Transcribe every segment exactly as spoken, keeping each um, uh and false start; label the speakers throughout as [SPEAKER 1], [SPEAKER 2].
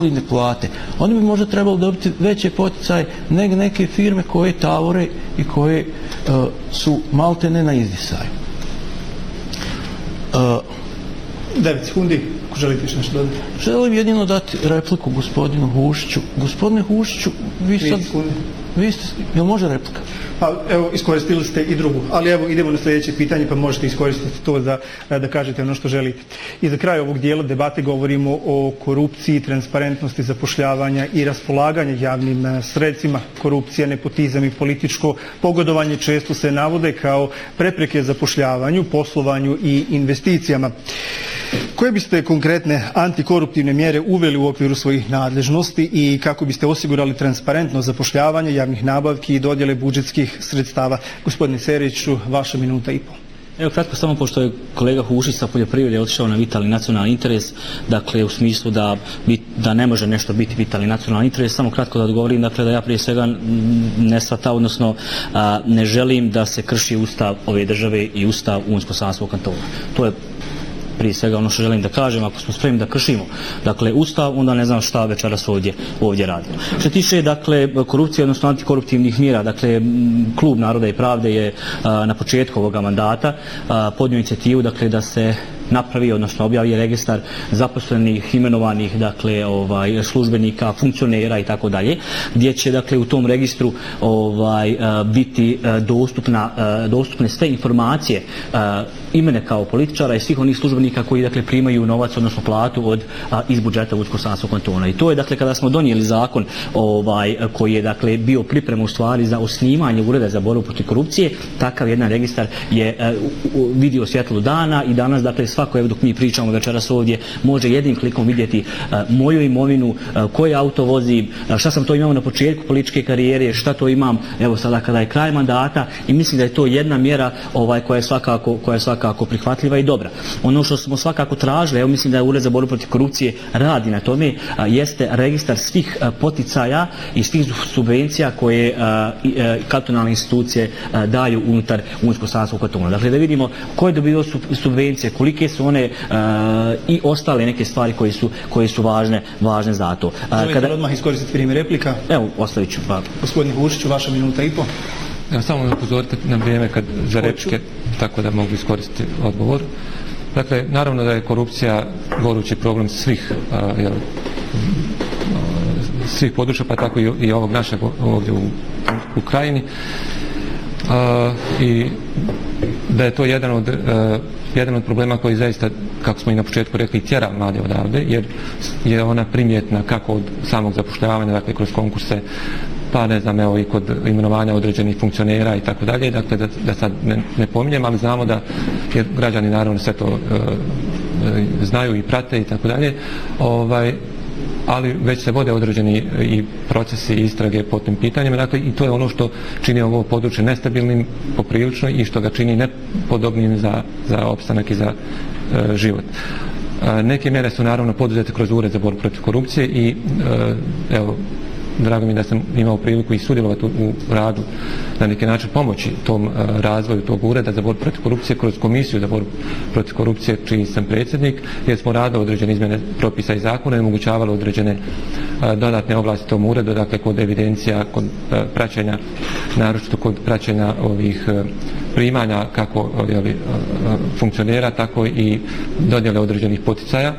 [SPEAKER 1] plate. Oni bi možda trebali dobiti veće poticaje nego neke firme koje tavore i koje uh, su maltene na izdisaju. Uh,
[SPEAKER 2] devet sekundi, ako želite još nešto dodati.
[SPEAKER 1] Želim jedino dati repliku gospodinu Hušiću. Gospodine Hušiću, vi sad... Vi ste, jel može replika?
[SPEAKER 2] Pa evo, iskoristili ste i drugu, ali evo idemo na sljedeće pitanje pa možete iskoristiti to da, da kažete ono što želite. I za kraj ovog dijela debate govorimo o korupciji, transparentnosti zapošljavanja i raspolaganja javnim sredstvima. Korupcija, nepotizam i političko pogodovanje često se navode kao prepreke zapošljavanju, poslovanju i investicijama. Koje biste konkretne antikoruptivne mjere uveli u okviru svojih nadležnosti i kako biste osigurali transparentno zapošljavanje javnih nabavki i dodjele budžetskih sredstava? Gospodine Seriću, vaša minuta i pol.
[SPEAKER 3] Evo kratko, samo pošto je kolega Hušić sa poljoprivrede otišao na vitalni nacionalni interes, dakle u smislu da, bit, da ne može nešto biti vitalni nacionalni interes, samo kratko da odgovorim, dakle da ja prije svega ne svata, odnosno a, ne želim da se krši ustav ove države i ustav Unsko-Sanskog kantona. To je prije svega ono što želim da kažem, ako smo spremni da kršimo dakle ustav, onda ne znam šta večeras ovdje ovdje radimo. Što tiče dakle korupcije, odnosno antikoruptivnih mjera, dakle Klub Naroda i Pravde je a, na početku ovoga mandata a, podnio inicijativu dakle da se napravi, odnosno objavi registar zaposlenih, imenovanih, dakle, ovaj, službenika, funkcionera i tako dalje, gdje će, dakle, u tom registru ovaj, biti dostupna, dostupne sve informacije imene kao političara i svih onih službenika koji, dakle, primaju novac, odnosno platu od, iz budžeta Unsko-Sanskog kantona. I to je, dakle, kada smo donijeli zakon ovaj, koji je, dakle, bio priprema u stvari za osnivanje ureda za borbu protiv korupcije, takav jedan registar je uh, vidio svjetlo dana i danas, dakle, svako, evo dok mi pričamo večeras ovdje, može jednim klikom vidjeti uh, moju imovinu, uh, koje auto vozim, uh, šta sam to imao na početku političke karijere, šta to imam, evo sada kada je kraj mandata, i mislim da je to jedna mjera ovaj, koja je svakako, koja je svakako prihvatljiva i dobra. Ono što smo svakako tražili, evo mislim da je Ured za borbu protiv korupcije radi na tome, a, jeste registar svih a, poticaja i svih subvencija koje a, i, a, kantonalne institucije a, daju unutar Unsko-Sanskog kantona. Dakle, da vidimo koje dobivaju subvencije, kolike su one a, i ostale neke stvari koje su, koje su važne, važne za to.
[SPEAKER 2] Želite kada... odmah iskoristiti vrijeme replika?
[SPEAKER 3] Evo, ostavit ću. Pa.
[SPEAKER 2] Gospodin Hušiću, vaša minuta i po.
[SPEAKER 4] Ja samo me upozorite na vrijeme kad za replike, tako da mogu iskoristiti odgovor. Dakle, naravno da je korupcija gorući problem svih, a, jel, svih područja, pa tako i, i ovog našeg ovdje u, u krajini. A, I da je to jedan od, a, jedan od problema koji zaista, kako smo i na početku rekli, tjera mlade odavde, jer je ona primjetna kako od samog zapošljavanja, dakle kroz konkurse, pa ne znam, evo i kod imenovanja određenih funkcionera i tako dalje, dakle da, da sad ne, ne pominjem, ali znamo da, jer građani naravno sve to e, e, znaju i prate i tako dalje, ovaj, ali već se vode određeni i procesi i istrage po tim pitanjima, dakle i to je ono što čini ovo područje nestabilnim poprilično i što ga čini nepodobnim za, za opstanak i za e, život. E, neke mjere su naravno poduzete kroz Ured za borbu protiv korupcije i e, evo, drago mi da sam imao priliku i sudjelovati u, u radu na neki način pomoći tom uh, razvoju tog ureda za borbu protiv korupcije kroz komisiju za borbu protiv korupcije čiji sam predsjednik, jer smo radili određene izmjene propisa i zakona i omogućavali određene uh, dodatne oblasti tom uredu, dakle kod evidencija, kod uh, praćenja, naročito kod praćenja ovih uh, primanja kako jeli, uh, funkcionera, tako i dodjele određenih poticaja.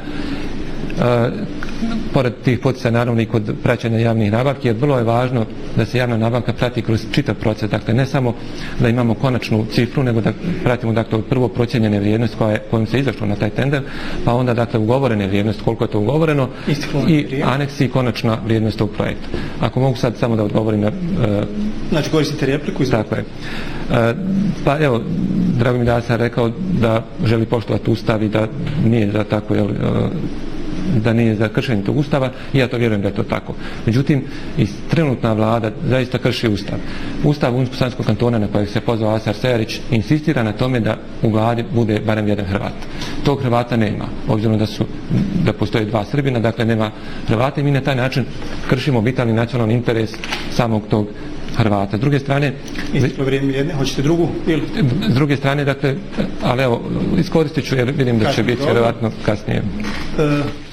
[SPEAKER 4] Uh, pored tih poticaja naravno i kod praćenja javnih nabavki, jer vrlo je važno da se javna nabavka prati kroz čitav proces, dakle ne samo da imamo konačnu cifru, nego da pratimo dakle prvo procijenjene vrijednost koja je, kojom se izašlo na taj tender, pa onda dakle ugovorene vrijednost, koliko je to ugovoreno i aneksi i konačna vrijednost tog projekta. Ako mogu sad samo da odgovorim na... Uh,
[SPEAKER 2] znači koristite repliku?
[SPEAKER 4] Tako je. Uh, pa evo, drago mi da sam rekao da želi poštovati ustav i da nije da tako, jel, uh, da nije za kršenje tog ustava, i ja to vjerujem da je to tako. Međutim, i trenutna vlada zaista krši ustav. Ustav Unsko-Sanskog kantona na kojeg se pozvao Asar Sejarić insistira na tome da u vladi bude barem jedan Hrvat. Tog Hrvata nema, obzirom da su da postoje dva Srbina, dakle nema Hrvata i mi na taj način kršimo vitalni nacionalni interes samog tog Hrvata. S druge strane...
[SPEAKER 2] Isteklo vrijeme jedne, hoćete drugu? Ili?
[SPEAKER 4] S druge strane, dakle, ali evo, iskoristit ću jer vidim da će biti vjerojatno kasnije.
[SPEAKER 2] Uh,